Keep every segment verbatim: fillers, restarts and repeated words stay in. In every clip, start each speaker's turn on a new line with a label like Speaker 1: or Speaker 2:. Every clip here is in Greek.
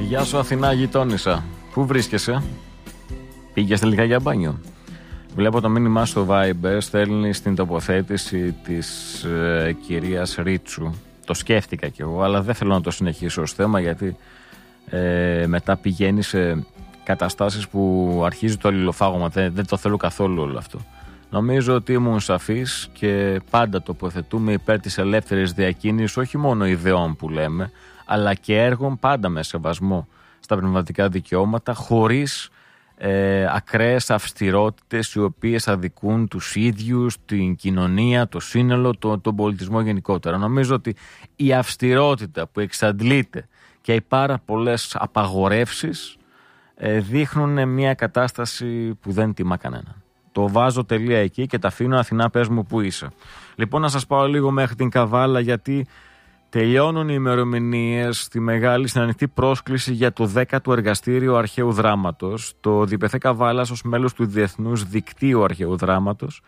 Speaker 1: Γεια σου Αθηνά γειτόνισσα. Πού βρίσκεσαι? Πήγες τελικά για μπάνιο? Βλέπω το μήνυμά στο Viber, στέλνει στην τοποθέτηση της ε, κυρίας Ρίτσου. Το σκέφτηκα κι εγώ, αλλά δεν θέλω να το συνεχίσω ως θέμα, γιατί ε, μετά πηγαίνει σε καταστάσεις που αρχίζει το αλληλοφάγωμα. Δεν, δεν το θέλω καθόλου όλο αυτό. Νομίζω ότι ήμουν σαφής και πάντα τοποθετούμε υπέρ της ελεύθερης διακίνησης, όχι μόνο ιδεών που λέμε, αλλά και έργων, πάντα με σεβασμό στα πνευματικά δικαιώματα, χωρίς ε, ακραίες αυστηρότητες οι οποίες αδικούν τους ίδιους, την κοινωνία, το σύνολο, το, τον πολιτισμό γενικότερα. Νομίζω ότι η αυστηρότητα που εξαντλείται και οι πάρα πολλές απαγορεύσεις ε, δείχνουν μια κατάσταση που δεν τιμά κανέναν. Το βάζω τελεία εκεί και τα αφήνω. Αθηνά, πες μου που είσαι. Λοιπόν, να σας πάω λίγο μέχρι την Καβάλα, γιατί τελειώνουν οι ημερομηνίες στη μεγάλη, στην ανοιχτή πρόσκληση για το δέκατο εργαστήριο αρχαίου δράματος. Το ΔΠΘ Καβάλας ως μέλος του Διεθνούς Δικτύου Αρχαίου Δράματος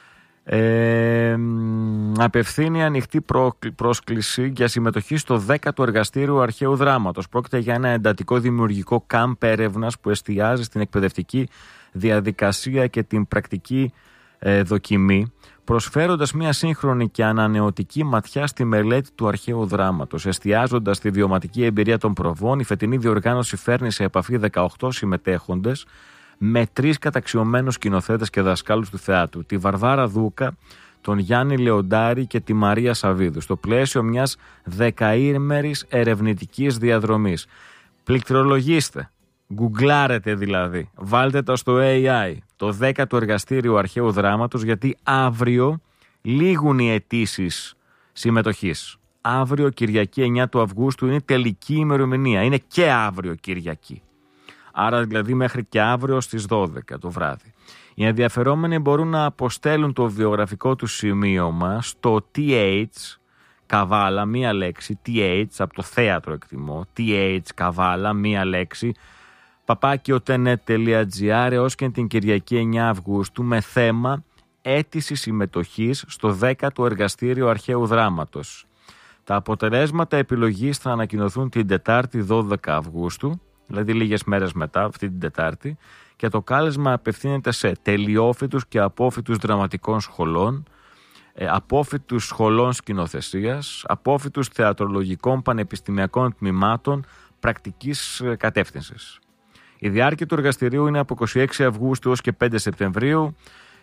Speaker 1: ε, απευθύνει ανοιχτή πρόσκληση για συμμετοχή στο δέκατο εργαστήριο αρχαίου δράματος. Πρόκειται για ένα εντατικό δημιουργικό κάμπ έρευνας που εστιάζει στην εκπαιδευτική διαδικασία και την πρακτική ε, δοκιμή, προσφέροντας μια σύγχρονη και ανανεωτική ματιά στη μελέτη του αρχαίου δράματος. Εστιάζοντας στη βιωματική εμπειρία των προβών, η φετινή διοργάνωση φέρνει σε επαφή δεκαοκτώ συμμετέχοντες με τρεις καταξιωμένους σκηνοθέτες και δασκάλους του θεάτρου, τη Βαρβάρα Δούκα, τον Γιάννη Λεοντάρη και τη Μαρία Σαββίδου, στο πλαίσιο μιας δεκαήμερης ερευνητικής διαδρομής. Πληκτρολογήστε, γκουγκλάρετε δηλαδή, βάλτε τα στο έι άι, το δέκατο εργαστήριο αρχαίου δράματος, γιατί αύριο λήγουν οι αιτήσεις συμμετοχής. Αύριο Κυριακή εννιά του Αυγούστου είναι τελική ημερομηνία, είναι και αύριο Κυριακή. Άρα δηλαδή μέχρι και αύριο στις δώδεκα το βράδυ. Οι ενδιαφερόμενοι μπορούν να αποστέλουν το βιογραφικό του σημείωμα στο τι έιτς Καβάλα, μία λέξη, τι έιτς από το θέατρο εκτιμώ, τι έιτς Καβάλα, μία λέξη, παπάκι οτενετ τελεία τζι άρ έως και την Κυριακή εννιά Αυγούστου, με θέμα αίτηση συμμετοχής στο δέκατο εργαστήριο αρχαίου δράματος. Τα αποτελέσματα επιλογής θα ανακοινωθούν την Τετάρτη δώδεκα Αυγούστου, δηλαδή λίγες μέρες μετά αυτή την Τετάρτη, και το κάλεσμα απευθύνεται σε τελειόφοιτους και απόφοιτους δραματικών σχολών, απόφοιτους σχολών σκηνοθεσίας, απόφοιτους θεατρολογικών πανεπιστημιακών τμήματων πρακτικής κατεύθυνσης. Η διάρκεια του εργαστηρίου είναι από είκοσι έξι Αυγούστου έως και πέντε Σεπτεμβρίου.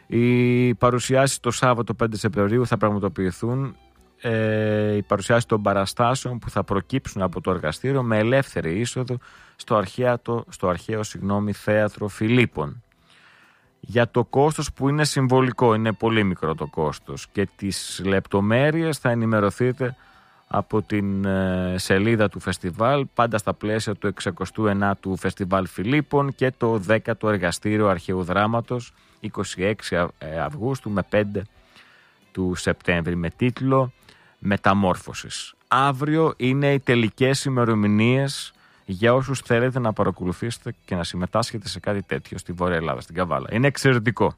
Speaker 1: Οι παρουσιάσεις το Σάββατο πέντε Σεπτεμβρίου θα πραγματοποιηθούν, ε, οι παρουσιάσεις των παραστάσεων που θα προκύψουν από το εργαστήριο με ελεύθερη είσοδο στο, αρχαία, το, στο αρχαίο συγγνώμη, θέατρο Φιλίππων. Για το κόστος, που είναι συμβολικό, είναι πολύ μικρό το κόστος, και τις λεπτομέρειες θα ενημερωθείτε από την ε, σελίδα του φεστιβάλ, πάντα στα πλαίσια του εξηκοστού ενάτου Φεστιβάλ Φιλίππων και το δέκατο εργαστήριο αρχαίου δράματος είκοσι έξι Αυγούστου με πέντε του Σεπτέμβρη, με τίτλο «Μεταμόρφωσης». Αύριο είναι οι τελικές ημερομηνίες για όσους θέλετε να παρακολουθήσετε και να συμμετάσχετε σε κάτι τέτοιο στη Βόρεια Ελλάδα, στην Καβάλα. Είναι εξαιρετικό.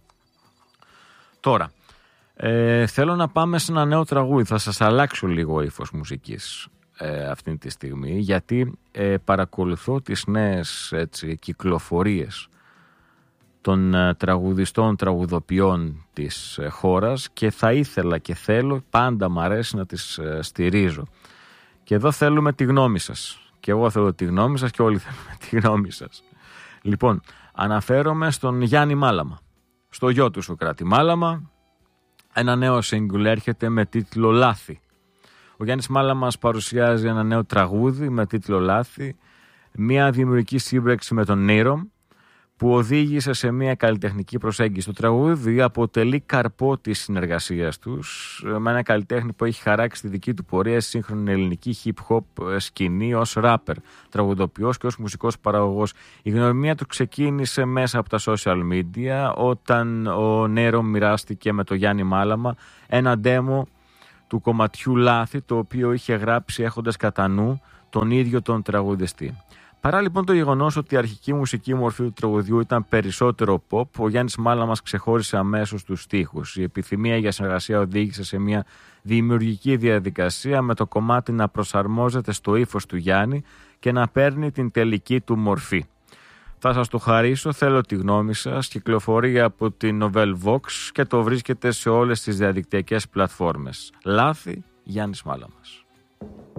Speaker 1: Τώρα, ε, θέλω να πάμε σε ένα νέο τραγούδι. Θα σας αλλάξω λίγο ύφος μουσικής ε, αυτή τη στιγμή, γιατί ε, παρακολουθώ τις νέες έτσι, κυκλοφορίες των ε, τραγουδιστών, τραγουδοποιών της ε, χώρας, και θα ήθελα και θέλω, πάντα μ' αρέσει να τις ε, στηρίζω. Και εδώ θέλουμε τη γνώμη σας. Και εγώ θέλω τη γνώμη σας και όλοι θέλουμε τη γνώμη σας. Λοιπόν, αναφέρομαι στον Γιάννη Μάλαμα, στο γιο του Σωκράτη Μάλαμα. Ένα νέο single έρχεται με τίτλο «Λάθη». Ο Γιάννης Μάλαμας παρουσιάζει ένα νέο τραγούδι με τίτλο «Λάθη», μια δημιουργική σύμπραξη με τον Νίρο, που οδήγησε σε μια καλλιτεχνική προσέγγιση. Το τραγούδι αποτελεί καρπό της συνεργασίας τους με ένα καλλιτέχνη που έχει χαράξει τη δική του πορεία στη σύγχρονη ελληνική hip-hop σκηνή ως ράπερ, τραγουδοποιός και ως μουσικός παραγωγός. Η γνωριμία του ξεκίνησε μέσα από τα social media, όταν ο Νέρο μοιράστηκε με τον Γιάννη Μάλαμα ένα demo του κομματιού «Λάθη», το οποίο είχε γράψει έχοντας κατά νου τον ίδιο τον τραγουδιστή. Παρά λοιπόν το γεγονός ότι η αρχική μουσική μορφή του τραγουδιού ήταν περισσότερο pop, ο Γιάννης Μάλαμας ξεχώρισε αμέσως τους στίχους. Η επιθυμία για συνεργασία οδήγησε σε μια δημιουργική διαδικασία, με το κομμάτι να προσαρμόζεται στο ύφος του Γιάννη και να παίρνει την τελική του μορφή. Θα σας το χαρίσω, θέλω τη γνώμη σας. Κυκλοφορεί από την Novel Vox και το βρίσκεται σε όλες τις διαδικτυακές πλατφόρμες. Λάθη, Γιάννης Μάλαμας.